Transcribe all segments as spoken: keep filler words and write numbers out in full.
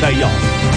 摘要。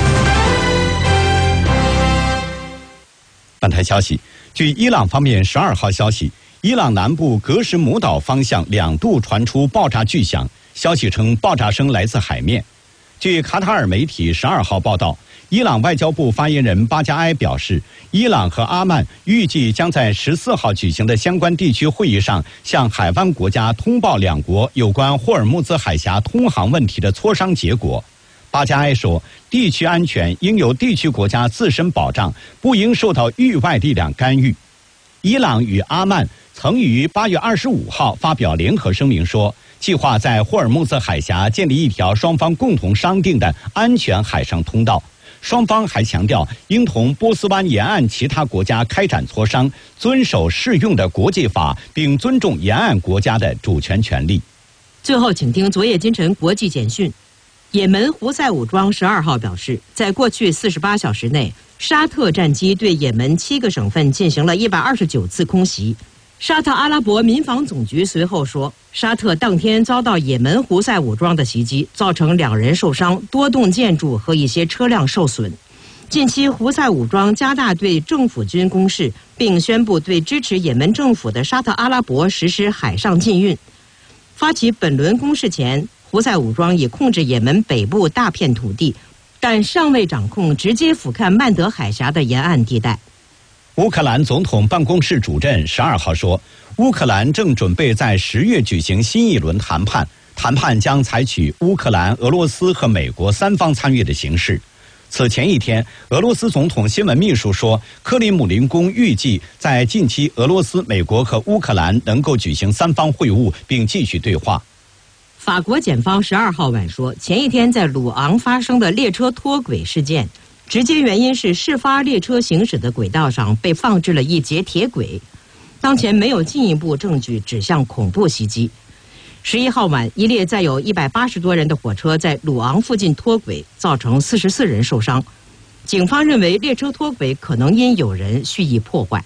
本台消息，据伊朗方面十二号消息，伊朗南部格什姆岛方向两度传出爆炸巨响，消息称爆炸声来自海面。据卡塔尔媒体十二号报道，伊朗外交部发言人巴加埃表示，伊朗和阿曼预计将在十四号举行的相关地区会议上，向海湾国家通报两国有关霍尔木兹海峡通航问题的磋商结果。巴加埃说，地区安全应由地区国家自身保障，不应受到域外力量干预。伊朗与阿曼曾于八月二十五号发表联合声明说，计划在霍尔木兹海峡建立一条双方共同商定的安全海上通道。双方还强调，应同波斯湾沿岸其他国家开展磋商，遵守适用的国际法，并尊重沿岸国家的主权权利。 最后，请听昨夜今晨国际简讯。也门胡塞武装十二号表示，在过去四十八小时内，沙特战机对也门七个省份进行了一百二十九次空袭。沙特阿拉伯民防总局随后说，沙特当天遭到也门胡塞武装的袭击，造成两人受伤，多栋建筑和一些车辆受损。近期胡塞武装加大对政府军攻势，并宣布对支持也门政府的沙特阿拉伯实施海上禁运。发起本轮攻势前，胡塞武装已控制也门北部大片土地，但尚未掌控直接俯瞰曼德海峡的沿岸地带。 乌克兰总统办公室主任十二号说，乌克兰正准备在十月举行新一轮谈判，谈判将采取乌克兰、俄罗斯和美国三方参与的形式。此前一天，俄罗斯总统新闻秘书说，克里姆林宫预计在近期，俄罗斯、美国和乌克兰能够举行三方会晤，并继续对话。 法国检方十二号晚说，前一天在鲁昂发生的列车脱轨事件，直接原因是事发列车行驶的轨道上被放置了一节铁轨。当前没有进一步证据指向恐怖袭击。十一号晚，一列载有一百八十多人的火车在鲁昂附近脱轨，造成四十四人受伤。警方认为列车脱轨可能因有人蓄意破坏。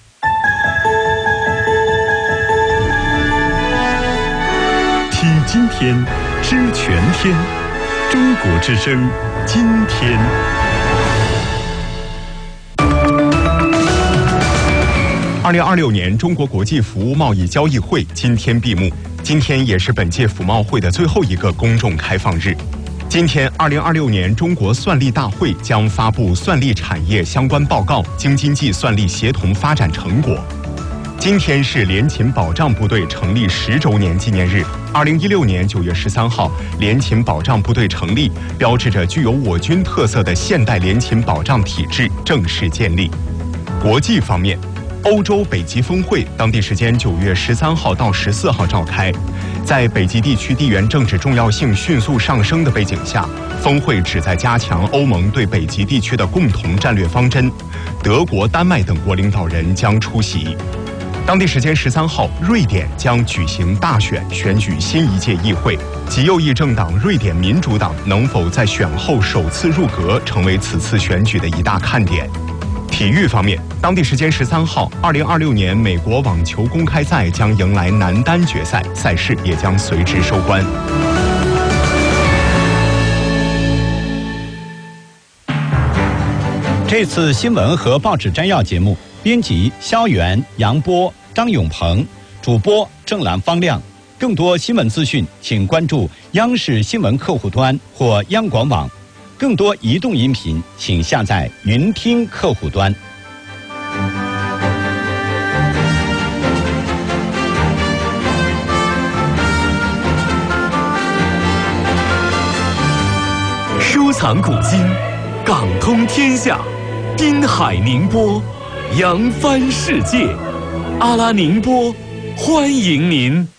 听今天，知全天，中国之声，今天。二零二六年中国国际服务贸易交易会今天闭幕，今天也是本届服贸会的最后一个公众开放日。今天，二零二六年中国算力大会将发布算力产业相关报告、京津冀算力协同发展成果。今天是联勤保障部队成立十周年纪念日。二零一六年九月十三号，联勤保障部队成立，标志着具有我军特色的现代联勤保障体制正式建立。国际方面，欧洲北极峰会当地时间九月十三号到十四号召开。在北极地区地缘政治重要性迅速上升的背景下，峰会旨在加强欧盟对北极地区的共同战略方针。德国、丹麦等国领导人将出席。当地时间十三号，瑞典将举行大选，选举新一届议会。极右翼政党瑞典民主党能否在选后首次入阁，成为此次选举的一大看点。体育方面，当地时间十三号，二零二六年美国网球公开赛将迎来男单决赛，赛事也将随之收官。 这次新闻和报纸摘要节目，编辑肖元、杨波、张永鹏，主播郑兰、方亮。更多新闻资讯，请关注央视新闻客户端或央广网。更多移动音频，请下载云听客户端。 收藏古今，港通天下，滨海宁波，扬帆世界。阿拉宁波，欢迎您。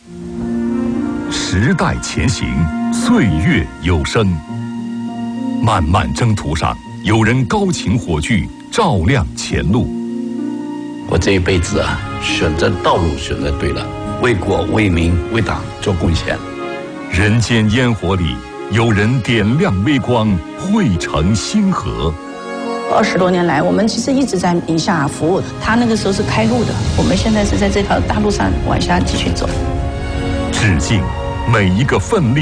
时代前行，岁月有声。漫漫征途上，有人高擎火炬，照亮前路。 我这一辈子啊，选择道路选择对了，为国为民为党做贡献。 人间烟火里，有人点亮微光，汇成星河。 二十多年来，我们其实一直在宁夏服务，他那个时候是开路的，我们现在是在这条大路上往下继续走。 致敬每一个奋力